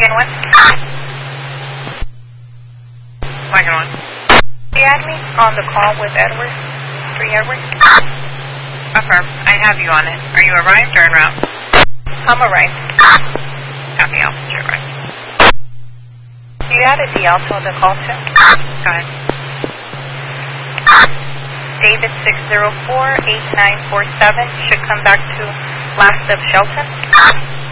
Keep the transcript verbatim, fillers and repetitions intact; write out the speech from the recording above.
Wagon one. Wagon one. You had me on the call with Edward? Three Edward? Affirm. I have you on it. Are you arrived or en route? I'm arrived. Copy, Alpha, arrived. You added the Alpha on the call too? Go ahead. David six zero four eight nine four seven should come back to last of Shelton.